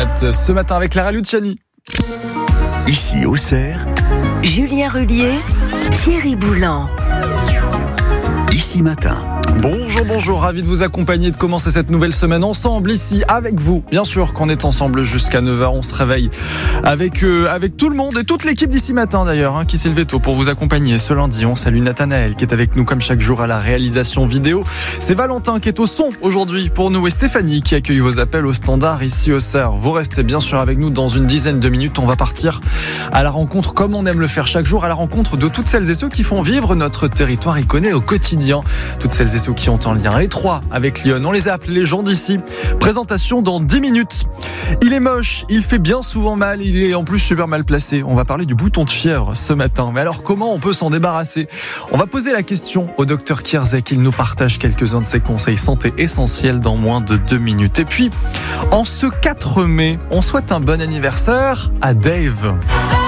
ce matin avec Clara Luciani. Ici Auxerre, Julien Rullier, Thierry Boulan. Ici Matin. Bonjour, ravi de vous accompagner, de commencer cette nouvelle semaine ensemble ici avec vous. Bien sûr qu'on est ensemble jusqu'à 9h, on se réveille avec tout le monde et toute l'équipe d'Ici Matin d'ailleurs, qui s'est levé tôt pour vous accompagner ce lundi. On salue Nathanaël qui est avec nous comme chaque jour à la réalisation vidéo. C'est Valentin qui est au son aujourd'hui pour nous et Stéphanie qui accueille vos appels au standard ici au Auxerre. Vous restez bien sûr avec nous dans une dizaine de minutes. On va partir à la rencontre, comme on aime le faire chaque jour, à la rencontre de toutes celles et ceux qui font vivre notre territoire iconé au quotidien. Toutes celles et ceux qui ont un lien étroit avec Lyon. On les a appelés les gens d'ici. Présentation dans 10 minutes. Il est moche, il fait bien souvent mal, il est en plus super mal placé. On va parler du bouton de fièvre ce matin. Mais alors comment on peut s'en débarrasser ? On va poser la question au docteur Kierzek. Il nous partage quelques-uns de ses conseils santé essentiels dans moins de 2 minutes. Et puis, en ce 4 mai, on souhaite un bon anniversaire à Dave.